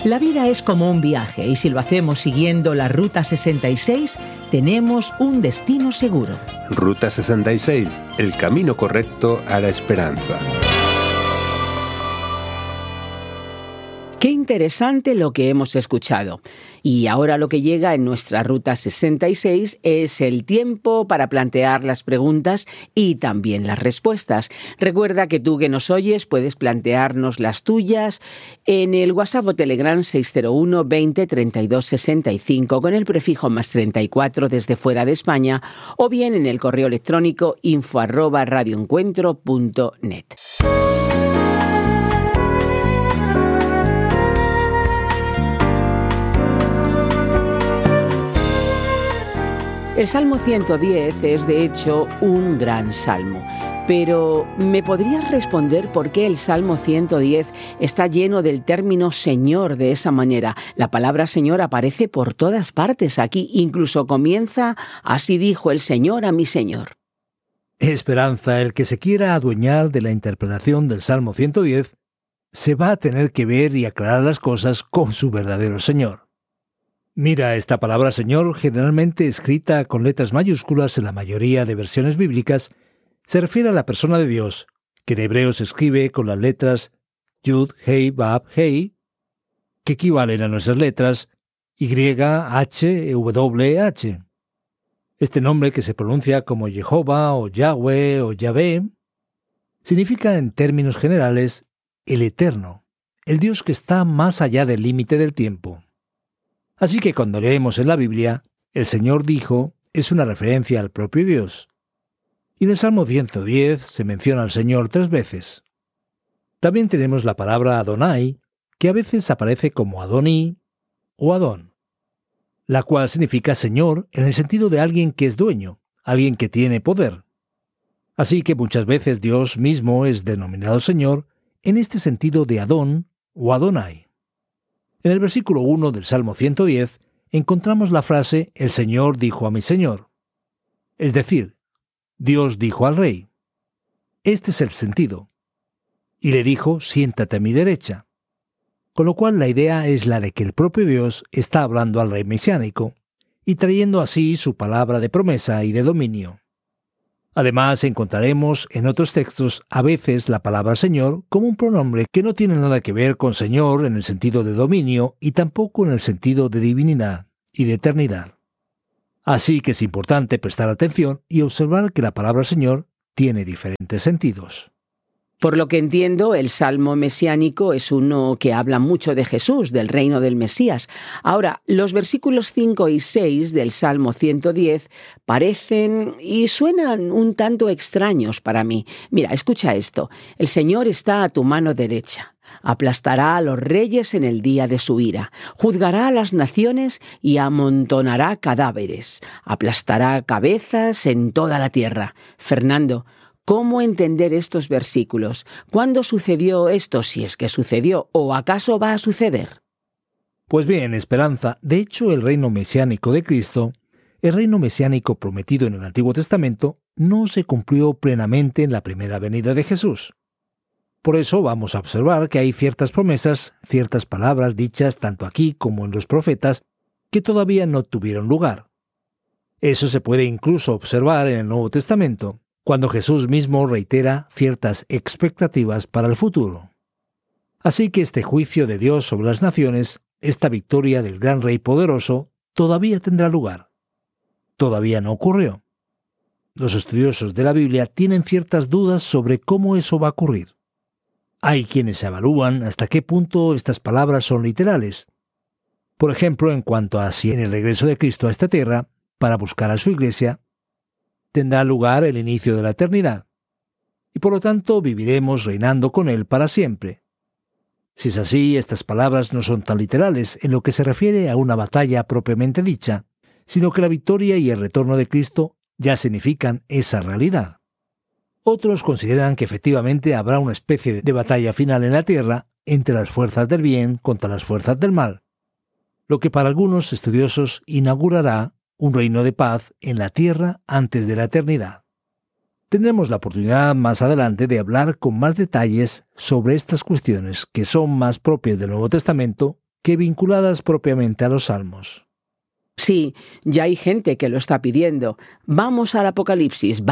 La vida es como un viaje y si lo hacemos siguiendo la Ruta 66, tenemos un destino seguro. Ruta 66, el camino correcto a la esperanza. Qué interesante lo que hemos escuchado. Y ahora lo que llega en nuestra Ruta 66 es el tiempo para plantear las preguntas y también las respuestas. Recuerda que tú que nos oyes puedes plantearnos las tuyas en el WhatsApp o Telegram 601 20 32 65 con el prefijo +34 desde fuera de España o bien en el correo electrónico info@radioencuentro.net. El Salmo 110 es, de hecho, un gran salmo. Pero, ¿me podrías responder por qué el Salmo 110 está lleno del término Señor de esa manera? La palabra Señor aparece por todas partes aquí, incluso comienza, así dijo el Señor a mi Señor. Esperanza, el que se quiera adueñar de la interpretación del Salmo 110, se va a tener que ver y aclarar las cosas con su verdadero Señor. Mira, esta palabra Señor, generalmente escrita con letras mayúsculas en la mayoría de versiones bíblicas, se refiere a la persona de Dios, que en hebreo se escribe con las letras Yud, Hei, Vav, Hei, que equivalen a nuestras letras Y, H, W, H. Este nombre, que se pronuncia como Jehová o Yahweh o Yahvé, significa en términos generales el Eterno, el Dios que está más allá del límite del tiempo. Así que cuando leemos en la Biblia, el Señor dijo es una referencia al propio Dios. Y en el Salmo 110 se menciona al Señor 3 veces. También tenemos la palabra Adonai, que a veces aparece como Adoní o Adón, la cual significa Señor en el sentido de alguien que es dueño, alguien que tiene poder. Así que muchas veces Dios mismo es denominado Señor en este sentido de Adón o Adonai. En el versículo 1 del Salmo 110 encontramos la frase «El Señor dijo a mi Señor», es decir, Dios dijo al rey. Este es el sentido. Y le dijo «Siéntate a mi derecha». Con lo cual la idea es la de que el propio Dios está hablando al rey mesiánico y trayendo así su palabra de promesa y de dominio. Además, encontraremos en otros textos a veces la palabra Señor como un pronombre que no tiene nada que ver con Señor en el sentido de dominio y tampoco en el sentido de divinidad y de eternidad. Así que es importante prestar atención y observar que la palabra Señor tiene diferentes sentidos. Por lo que entiendo, el Salmo mesiánico es uno que habla mucho de Jesús, del reino del Mesías. Ahora, los versículos 5 y 6 del Salmo 110 parecen y suenan un tanto extraños para mí. Mira, escucha esto. El Señor está a tu mano derecha. Aplastará a los reyes en el día de su ira. Juzgará a las naciones y amontonará cadáveres. Aplastará cabezas en toda la tierra. Fernando, ¿cómo entender estos versículos? ¿Cuándo sucedió esto, si es que sucedió, o acaso va a suceder? Pues bien, Esperanza, de hecho el reino mesiánico de Cristo, el reino mesiánico prometido en el Antiguo Testamento, no se cumplió plenamente en la primera venida de Jesús. Por eso vamos a observar que hay ciertas promesas, ciertas palabras dichas tanto aquí como en los profetas, que todavía no tuvieron lugar. Eso se puede incluso observar en el Nuevo Testamento, cuando Jesús mismo reitera ciertas expectativas para el futuro. Así que este juicio de Dios sobre las naciones, esta victoria del gran Rey poderoso, todavía tendrá lugar. Todavía no ocurrió. Los estudiosos de la Biblia tienen ciertas dudas sobre cómo eso va a ocurrir. Hay quienes evalúan hasta qué punto estas palabras son literales. Por ejemplo, en cuanto a si en el regreso de Cristo a esta tierra, para buscar a su iglesia, tendrá lugar el inicio de la eternidad, y por lo tanto viviremos reinando con Él para siempre. Si es así, estas palabras no son tan literales en lo que se refiere a una batalla propiamente dicha, sino que la victoria y el retorno de Cristo ya significan esa realidad. Otros consideran que efectivamente habrá una especie de batalla final en la tierra entre las fuerzas del bien contra las fuerzas del mal, lo que para algunos estudiosos inaugurará un reino de paz en la tierra antes de la eternidad. Tendremos la oportunidad más adelante de hablar con más detalles sobre estas cuestiones que son más propias del Nuevo Testamento que vinculadas propiamente a los salmos. Sí, ya hay gente que lo está pidiendo. Vamos al Apocalipsis,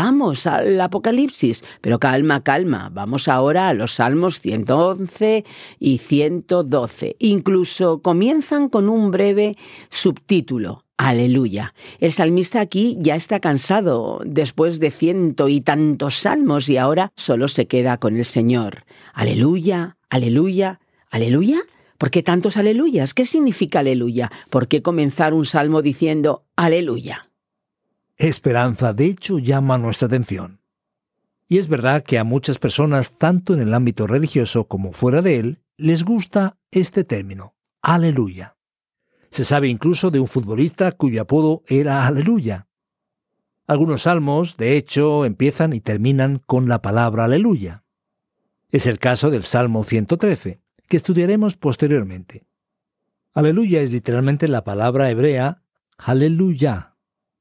Pero calma, vamos ahora a los Salmos 111 y 112. Incluso comienzan con un breve subtítulo. Aleluya. El salmista aquí ya está cansado después de 100 y tantos salmos y ahora solo se queda con el Señor. Aleluya, aleluya, aleluya. ¿Por qué tantos aleluyas? ¿Qué significa aleluya? ¿Por qué comenzar un salmo diciendo aleluya? Esperanza, de hecho, llama nuestra atención. Y es verdad que a muchas personas, tanto en el ámbito religioso como fuera de él, les gusta este término, aleluya. Se sabe incluso de un futbolista cuyo apodo era Aleluya. Algunos salmos, de hecho, empiezan y terminan con la palabra aleluya. Es el caso del Salmo 113, que estudiaremos posteriormente. Aleluya es literalmente la palabra hebrea Aleluya.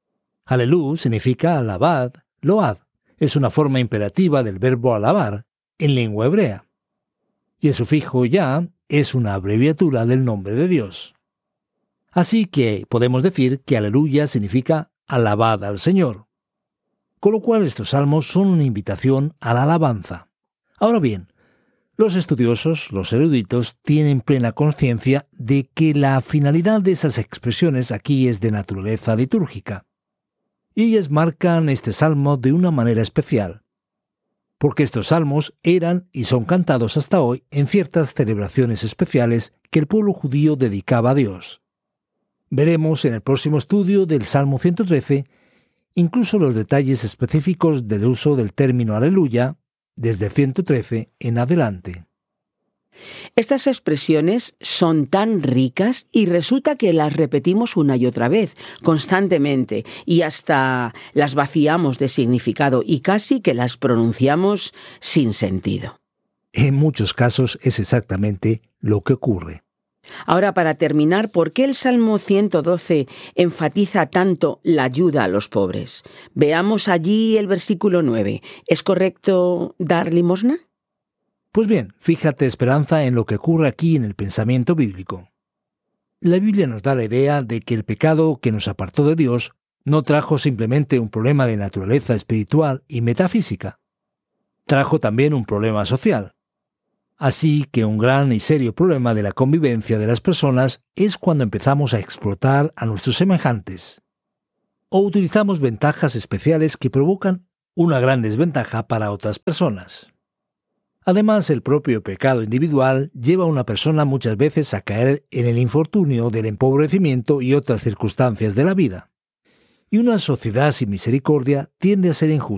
Alelú significa alabad, load. Es una forma imperativa del verbo alabar en lengua hebrea. Y el sufijo ya es una abreviatura del nombre de Dios. Así que podemos decir que aleluya significa alabad al Señor. Con lo cual estos salmos son una invitación a la alabanza. Ahora bien, los estudiosos, los eruditos, tienen plena conciencia de que la finalidad de esas expresiones aquí es de naturaleza litúrgica. Y ellas marcan este salmo de una manera especial, porque estos salmos eran y son cantados hasta hoy en ciertas celebraciones especiales que el pueblo judío dedicaba a Dios. Veremos en el próximo estudio del Salmo 113 incluso los detalles específicos del uso del término aleluya desde 113 en adelante. Estas expresiones son tan ricas y resulta que las repetimos una y otra vez, constantemente, y hasta las vaciamos de significado y casi que las pronunciamos sin sentido. En muchos casos es exactamente lo que ocurre. Ahora, para terminar, ¿por qué el Salmo 112 enfatiza tanto la ayuda a los pobres? Veamos allí el versículo 9. ¿Es correcto dar limosna? Pues bien, fíjate, Esperanza, en lo que ocurre aquí en el pensamiento bíblico. La Biblia nos da la idea de que el pecado que nos apartó de Dios no trajo simplemente un problema de naturaleza espiritual y metafísica. Trajo también un problema social. Así que un gran y serio problema de la convivencia de las personas es cuando empezamos a explotar a nuestros semejantes o utilizamos ventajas especiales que provocan una gran desventaja para otras personas. Además, el propio pecado individual lleva a una persona muchas veces a caer en el infortunio del empobrecimiento y otras circunstancias de la vida. Y una sociedad sin misericordia tiende a ser injusta.